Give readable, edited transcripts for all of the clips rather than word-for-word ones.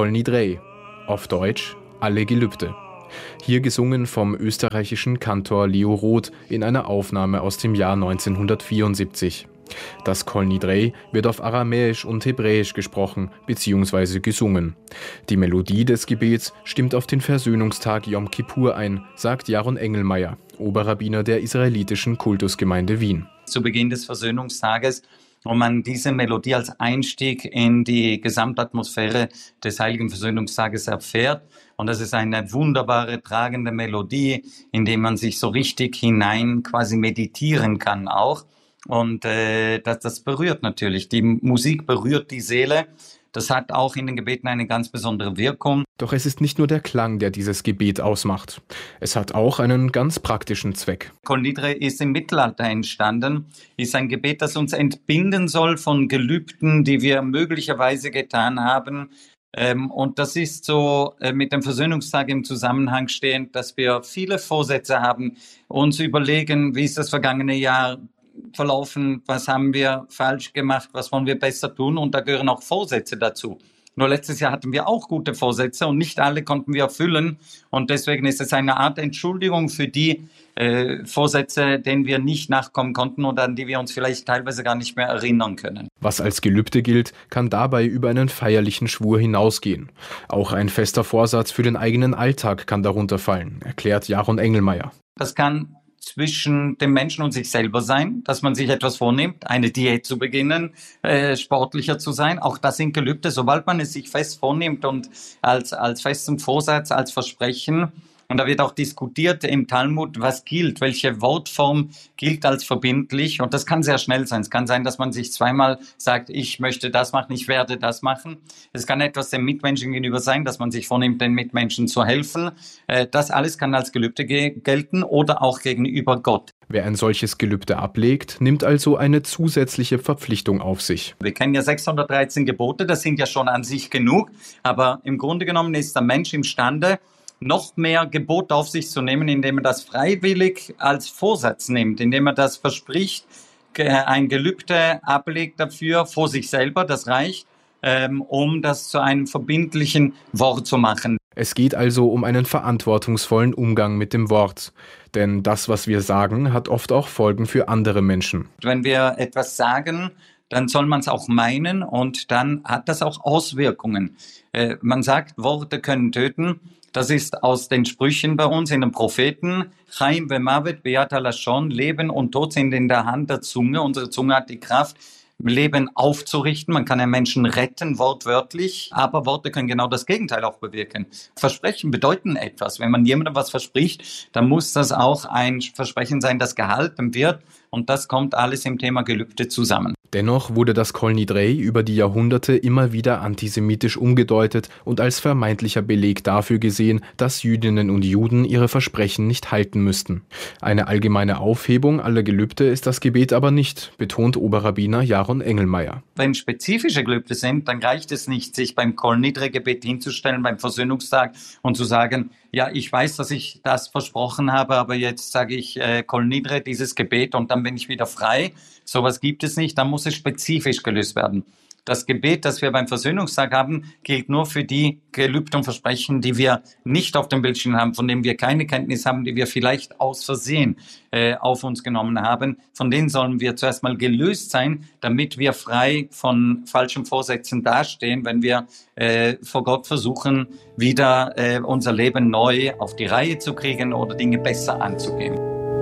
Kol Nidrei, auf Deutsch Alle Gelübde. Hier gesungen vom österreichischen Kantor Leo Roth in einer Aufnahme aus dem Jahr 1974. Das Kol Nidrei wird auf Aramäisch und Hebräisch gesprochen bzw. gesungen. Die Melodie des Gebets stimmt auf den Versöhnungstag Jom Kippur ein, sagt Jaron Engelmeier, Oberrabbiner der israelitischen Kultusgemeinde Wien. Zu Beginn des Versöhnungstages, wo man diese Melodie als Einstieg in die Gesamtatmosphäre des Heiligen Versöhnungstages erfährt. Und das ist eine wunderbare, tragende Melodie, in der man sich so richtig hinein quasi meditieren kann auch. Und das berührt natürlich. Die Musik berührt die Seele. Das hat auch in den Gebeten eine ganz besondere Wirkung. Doch es ist nicht nur der Klang, der dieses Gebet ausmacht. Es hat auch einen ganz praktischen Zweck. Kol Nidrei ist im Mittelalter entstanden, ist ein Gebet, das uns entbinden soll von Gelübden, die wir möglicherweise getan haben. Und das ist so mit dem Versöhnungstag im Zusammenhang stehend, dass wir viele Vorsätze haben, uns überlegen, wie ist das vergangene Jahr verlaufen, was haben wir falsch gemacht, was wollen wir besser tun, und da gehören auch Vorsätze dazu. Nur letztes Jahr hatten wir auch gute Vorsätze und nicht alle konnten wir erfüllen, und deswegen ist es eine Art Entschuldigung für die Vorsätze, denen wir nicht nachkommen konnten und an die wir uns vielleicht teilweise gar nicht mehr erinnern können. Was als Gelübde gilt, kann dabei über einen feierlichen Schwur hinausgehen. Auch ein fester Vorsatz für den eigenen Alltag kann darunter fallen, erklärt Jaron Engelmeier. Das kann zwischen dem Menschen und sich selber sein, dass man sich etwas vornimmt, eine Diät zu beginnen, sportlicher zu sein. Auch das sind Gelübde, sobald man es sich fest vornimmt und als festen Vorsatz, als Versprechen. Und da wird auch diskutiert im Talmud, was gilt, welche Wortform gilt als verbindlich. Und das kann sehr schnell sein. Es kann sein, dass man sich zweimal sagt, ich möchte das machen, ich werde das machen. Es kann etwas dem Mitmenschen gegenüber sein, dass man sich vornimmt, den Mitmenschen zu helfen. Das alles kann als Gelübde gelten oder auch gegenüber Gott. Wer ein solches Gelübde ablegt, nimmt also eine zusätzliche Verpflichtung auf sich. Wir kennen ja 613 Gebote, das sind ja schon an sich genug. Aber im Grunde genommen ist der Mensch imstande, noch mehr Gebot auf sich zu nehmen, indem er das freiwillig als Vorsatz nimmt, indem er das verspricht, ein Gelübde ablegt dafür vor sich selber, das reicht, um das zu einem verbindlichen Wort zu machen. Es geht also um einen verantwortungsvollen Umgang mit dem Wort. Denn das, was wir sagen, hat oft auch Folgen für andere Menschen. Wenn wir etwas sagen, dann soll man es auch meinen, und dann hat das auch Auswirkungen. Man sagt, Worte können töten. Das ist aus den Sprüchen bei uns in den Propheten. Chaim ve'mavet be'yad halashon, Leben und Tod sind in der Hand der Zunge. Unsere Zunge hat die Kraft, Leben aufzurichten. Man kann einen Menschen retten, wortwörtlich. Aber Worte können genau das Gegenteil auch bewirken. Versprechen bedeuten etwas. Wenn man jemandem was verspricht, dann muss das auch ein Versprechen sein, das gehalten wird. Und das kommt alles im Thema Gelübde zusammen. Dennoch wurde das Kol Nidrei über die Jahrhunderte immer wieder antisemitisch umgedeutet und als vermeintlicher Beleg dafür gesehen, dass Jüdinnen und Juden ihre Versprechen nicht halten müssten. Eine allgemeine Aufhebung aller Gelübde ist das Gebet aber nicht, betont Oberrabbiner Jaron Engelmeier. Wenn spezifische Gelübde sind, dann reicht es nicht, sich beim Kol Nidrei-Gebet hinzustellen, beim Versöhnungstag, und zu sagen, ja, ich weiß, dass ich das versprochen habe, aber jetzt sage ich Kol Nidrei, dieses Gebet, und dann bin ich wieder frei. Sowas gibt es nicht, dann muss es spezifisch gelöst werden. Das Gebet, das wir beim Versöhnungstag haben, gilt nur für die Gelübde und Versprechen, die wir nicht auf dem Bildschirm haben, von denen wir keine Kenntnis haben, die wir vielleicht aus Versehen auf uns genommen haben. Von denen sollen wir zuerst mal gelöst sein, damit wir frei von falschen Vorsätzen dastehen, wenn wir vor Gott versuchen, wieder unser Leben neu auf die Reihe zu kriegen oder Dinge besser anzugehen.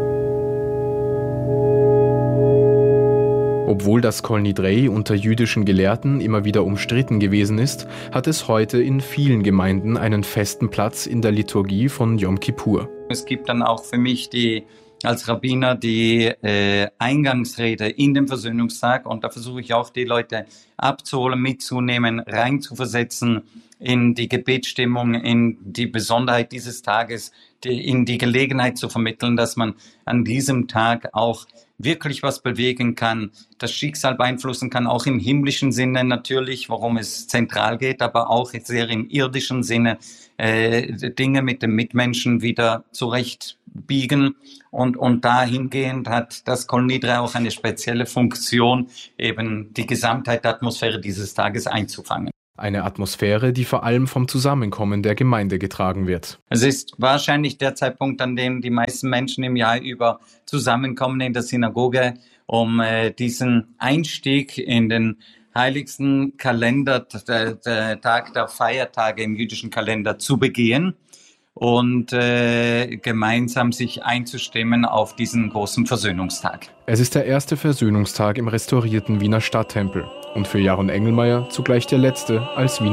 Obwohl das Kol Nidrei unter jüdischen Gelehrten immer wieder umstritten gewesen ist, hat es heute in vielen Gemeinden einen festen Platz in der Liturgie von Jom Kippur. Es gibt dann auch für mich als Rabbiner die Eingangsrede in dem Versöhnungstag, und da versuche ich auch, die Leute abzuholen, mitzunehmen, reinzuversetzen in die Gebetsstimmung, in die Besonderheit dieses Tages, in die Gelegenheit zu vermitteln, dass man an diesem Tag auch wirklich was bewegen kann, das Schicksal beeinflussen kann, auch im himmlischen Sinne natürlich, worum es zentral geht, aber auch sehr im irdischen Sinne, Dinge mit dem Mitmenschen wieder zurechtbiegen. Und dahingehend hat das Kol Nidrei auch eine spezielle Funktion, eben die Gesamtheit der Atmosphäre dieses Tages einzufangen. Eine Atmosphäre, die vor allem vom Zusammenkommen der Gemeinde getragen wird. Es ist wahrscheinlich der Zeitpunkt, an dem die meisten Menschen im Jahr über zusammenkommen in der Synagoge, um diesen Einstieg in den heiligsten Kalender, der Tag der Feiertage im jüdischen Kalender zu begehen und gemeinsam sich einzustimmen auf diesen großen Versöhnungstag. Es ist der erste Versöhnungstag im restaurierten Wiener Stadttempel und für Jaron Engelmeier zugleich der letzte als Wiener